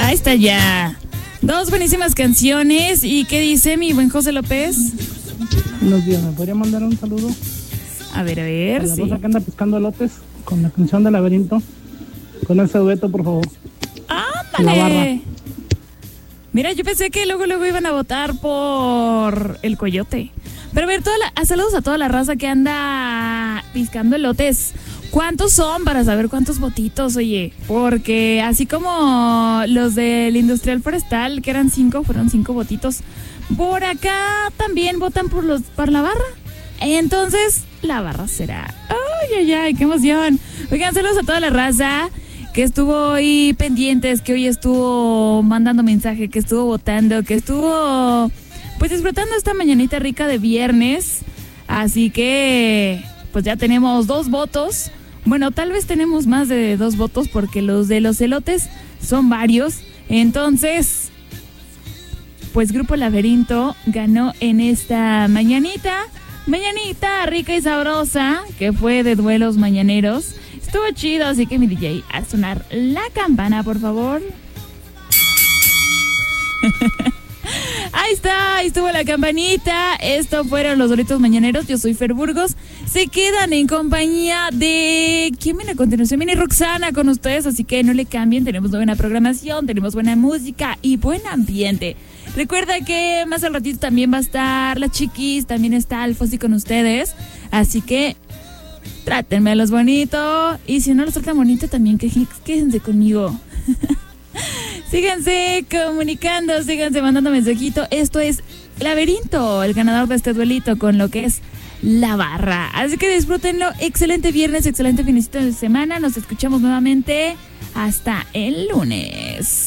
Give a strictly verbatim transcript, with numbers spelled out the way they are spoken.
Ahí está ya. Dos buenísimas canciones. ¿Y qué dice mi buen José López? Buenos días, ¿me podría mandar un saludo? A ver, a ver. A la sí. Rosa que anda pescando elotes con la canción de Laberinto. Con ese dueto, por favor. ¡Ándale! La barra. Mira, yo pensé que luego luego iban a votar por el Coyote. Pero a ver, toda la, a saludos a toda la raza que anda piscando elotes. ¿Cuántos son para saber cuántos votitos, oye? Porque así como los del Industrial Forestal, que eran cinco, fueron cinco votitos. Por acá también votan por los por la barra. Entonces, la barra será. ¡Ay, ay, ay! ¡Qué emoción! Oigan, saludos a toda la raza que estuvo hoy pendientes, que hoy estuvo mandando mensaje, que estuvo votando, que estuvo pues disfrutando esta mañanita rica de viernes. Así que pues ya tenemos dos votos. Bueno, tal vez tenemos más de dos votos porque los de los elotes son varios. Entonces, pues Grupo Laberinto ganó en esta mañanita. Mañanita rica y sabrosa, que fue de duelos mañaneros. Estuvo chido, así que mi D J, haz sonar la campana, por favor. Ahí está, ahí estuvo la campanita. Esto fueron los Doritos Mañaneros. Yo soy Fer Burgos. Se quedan en compañía de... ¿Quién viene a continuación? Viene Roxana con ustedes, así que no le cambien. Tenemos buena programación, tenemos buena música y buen ambiente. Recuerda que más al ratito también va a estar la Chiquis, también está Alfosi con ustedes. Así que trátenmelos bonito. Y si no los tratan bonito, también quédense conmigo. Síganse comunicando, síganse mandando mensajito. Esto es Laberinto, el ganador de este duelito con lo que es la barra. Así que disfrútenlo. Excelente viernes, excelente finicito de semana. Nos escuchamos nuevamente hasta el lunes.